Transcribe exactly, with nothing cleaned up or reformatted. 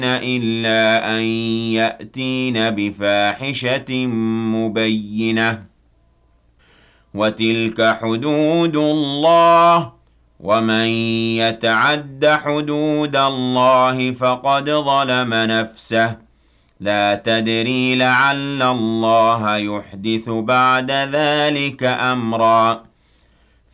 إِلَّا أَن يَأْتِينَ بِفَاحِشَةٍ مُّبَيِّنَةٍ ۚ وَتِلْكَ حُدُودُ اللَّهِ ۚ وَمَن يَتَعَدَّ حُدُودَ اللَّهِ فَقَدْ ظَلَمَ نَفْسَهُ ۚ لَا تَدْرِي لَعَلَّ اللَّهَ يُحْدِثُ بَعْدَ ذَٰلِكَ أَمْرًا